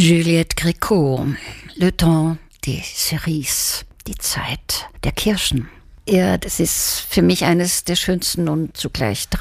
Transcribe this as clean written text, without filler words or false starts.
Juliette Gréco, Le temps des cerises, die Zeit der Kirschen. Ja, das ist für mich eines der schönsten und zugleich